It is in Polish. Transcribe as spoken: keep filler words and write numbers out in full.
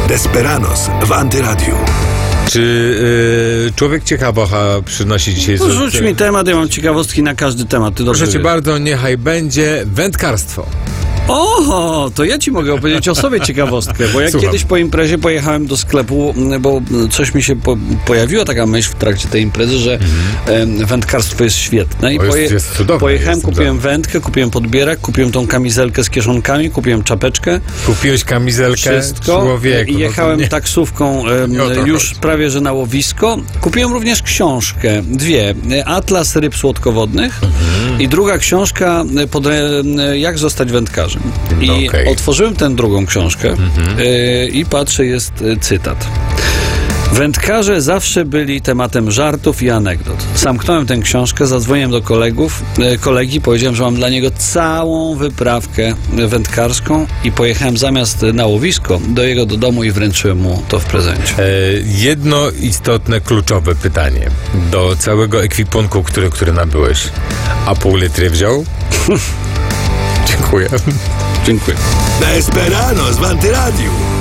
Desperados w Antyradiu. Czy y, człowiek ciekawocha przynosi dzisiaj... No, rzuć mi temat, ja mam ciekawostki na każdy temat. Ty dobrze Proszę cię wiesz. bardzo, niechaj będzie wędkarstwo. Oho, to ja ci mogę opowiedzieć o sobie ciekawostkę, bo ja Słucham. kiedyś po imprezie pojechałem do sklepu, bo coś mi się po, pojawiła taka myśl w trakcie tej imprezy, że mm. wędkarstwo jest świetne. I O, jest- jest cudowne, pojechałem, jestem kupiłem za. wędkę, kupiłem podbierak, kupiłem tą kamizelkę z kieszonkami, kupiłem czapeczkę, Kupiłeś kamizelkę wszystko człowieku. i no to jechałem nie- taksówką em, nie o to już chodzi. prawie że na łowisko. Kupiłem również książkę, dwie, Atlas ryb słodkowodnych Mhm. i druga książka pod, jak zostać wędkarzem. I No okej. otworzyłem tę drugą książkę Mhm. y, i patrzę, jest y, cytat. Wędkarze zawsze byli tematem żartów i anegdot. Zamknąłem tę książkę, zadzwoniłem do kolegów, y, kolegi, powiedziałem, że mam dla niego całą wyprawkę wędkarską i pojechałem zamiast na łowisko do jego do domu i wręczyłem mu to w prezencie. E, jedno istotne, kluczowe pytanie. Do całego ekwipunku, który, który nabyłeś, a pół litry wziął? Dziękuję. Dziękuję. Desperados w Antyradiu.